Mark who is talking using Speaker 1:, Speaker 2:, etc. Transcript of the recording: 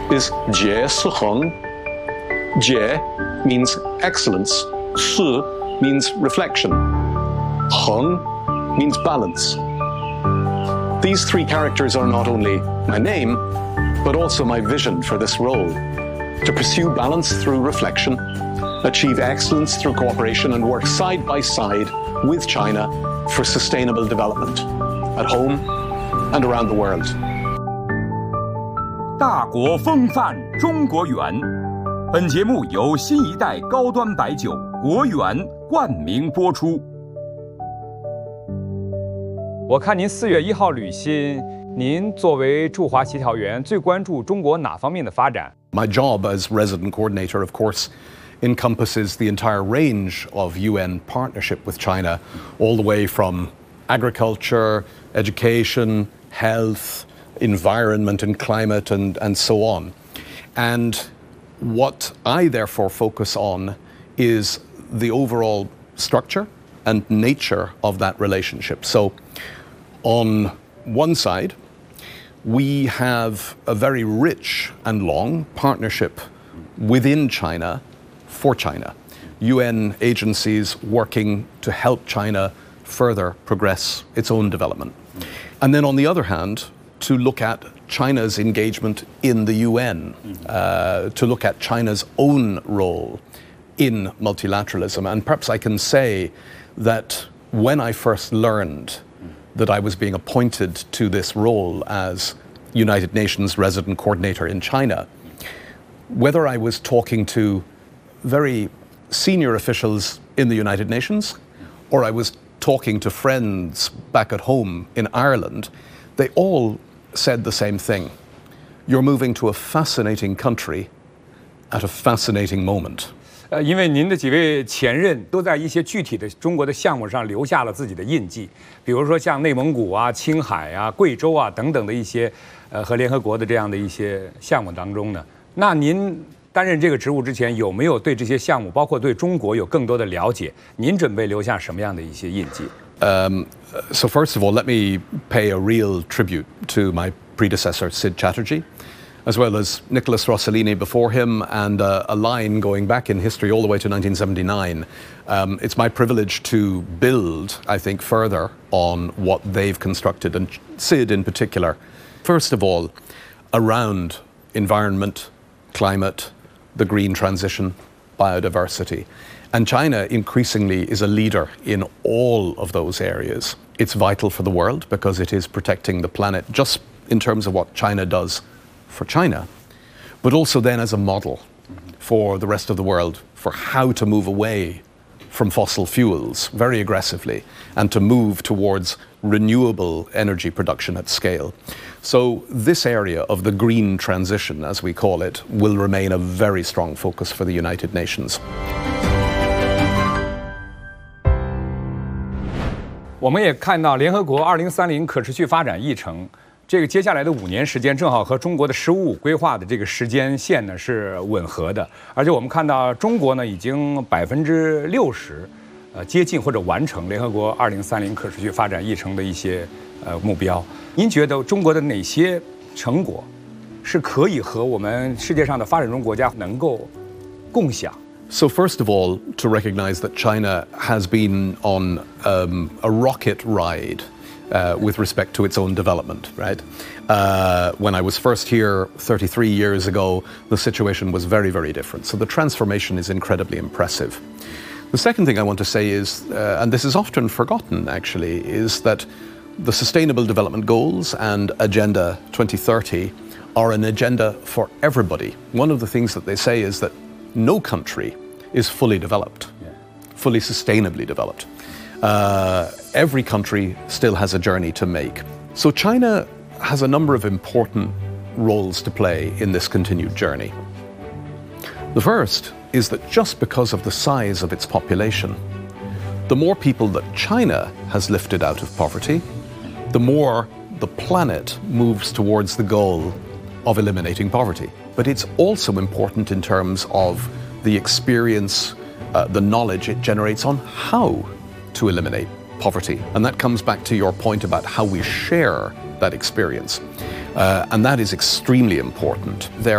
Speaker 1: is 节是恒. 节 means excellence. 是 means reflection. 恒 means balance. These three characters are not only my name, but also my vision for this role. To pursue balance through reflection, achieve excellence through cooperation, and work side by side with China for sustainable development at home and around the world.
Speaker 2: 大国风范，中国远。本节目由新一代高端白酒国源冠名播出。我看您4月1号履新，您作为驻华协调员，最关注中国哪方面的发展？
Speaker 3: My job as resident coordinator, of course, encompasses the entire range of UN partnership with China, all the way from agriculture, education, health, environment and climate, and so on. And what I therefore focus on is the overall structure and nature of that relationship. So on one side, we have a very rich and long partnership within China for China. UN agencies working to help China further progress its own development. And then on the other hand, to look at China's engagement in the UN, to look at China's own role in multilateralism. And perhaps I can say that when I first learned that I was being appointed to this role as United Nations resident coordinator in China, whether I was talking to very senior officials in the United Nations or I was talking to friends back at home in Ireland, they all said the same thing. You're moving to a fascinating country at a fascinating moment.
Speaker 2: 因为您的几位前任都在一些具体的中国的项目上留下了自己的印记，比如说像内蒙古啊、青海啊、贵州啊等等的一些，和联合国的这样的一些项目当中呢，那您担任这个职务之前，有没有对这些项目，包括对中国有更多的了解？您准备留下什么样的一些印记？
Speaker 3: So first of all, let me pay a real tribute to my predecessor, Sid Chatterjee, as well as Nicholas Rossellini before him, and a line going back in history all the way to 1979. It's my privilege to build, I think, further on what they've constructed, and Sid in particular. First of all, around environment, climate, the green transition, biodiversity. And China increasingly is a leader in all of those areas. It's vital for the world because it is protecting the planet just in terms of what China does for China, but also then as a model for the rest of the world for how to move away from fossil fuels very aggressively and to move towards renewable energy production at scale. So this area of the green transition, as we call it, will remain a very strong focus for the United Nations.
Speaker 2: 我们也看到联合国2030可持续发展议程，这个接下来的5年时间正好和中国的“15五”规划的这个时间线呢是吻合的，而且我们看到中国呢已经60%接近或者完成联合国2030可持续发展议程的一些目标。您觉得中国的哪些成果是可以和我们世界上的发展中国家能够共享？
Speaker 3: So first of all, to recognize that China has been on a rocket ride with respect to its own development, right? When I was first here 33 years ago, the situation was very, very different. So the transformation is incredibly impressive. The second thing I want to say is, and this is often forgotten actually, is that the Sustainable Development Goals and Agenda 2030 are an agenda for everybody. One of the things that they say is that no country is fully developed, fully sustainably developed. Every country still has a journey to make. So China has a number of important roles to play in this continued journey. The first is that just because of the size of its population, the more people that China has lifted out of poverty, the more the planet moves towards the goal of eliminating poverty. But it's also important in terms of the experience, the knowledge it generates on how to eliminate poverty. And that comes back to your point about how we share that experience. And that is extremely important.